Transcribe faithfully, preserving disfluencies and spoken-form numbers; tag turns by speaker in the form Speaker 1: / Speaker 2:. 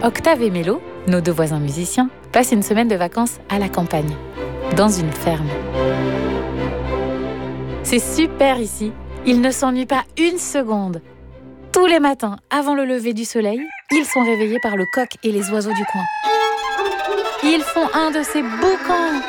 Speaker 1: Octave et Mélo, nos deux voisins musiciens, passent une semaine de vacances à la campagne, dans une ferme. C'est super ici, ils ne s'ennuient pas une seconde. Tous les matins, avant le lever du soleil, ils sont réveillés par le coq et les oiseaux du coin. Ils font un de ces boucans